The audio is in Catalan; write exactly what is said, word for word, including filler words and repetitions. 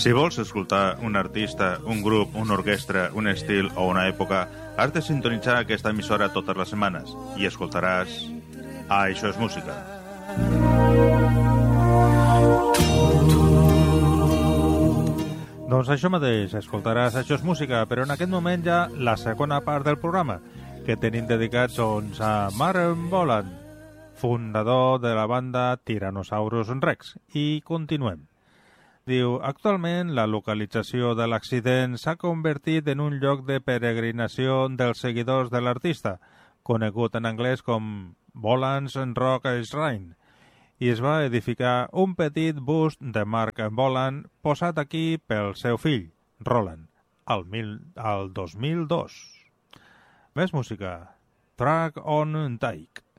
Si vols escoltar un artista, un grup, una orquestra, un estil o una època, has de sintonitzar aquesta emissora totes les setmanes i escoltaràs Ah, això és música. Doncs això mateix, escoltaràs Això és música, però en aquest moment ja la segona part del programa, que tenim dedicats doncs, a Marc Bolan, fundador de la banda Tyrannosaurus Rex. I continuem. Diu, actualment la localització de l'accident s'ha convertit en un lloc de peregrinació dels seguidors de l'artista, conegut en anglès com Bolan's Rock Shrine, i es va edificar un petit bust de Marc Bolan posat aquí pel seu fill, Roland, al, mil, al dos mil dos. Més música. Track on Take.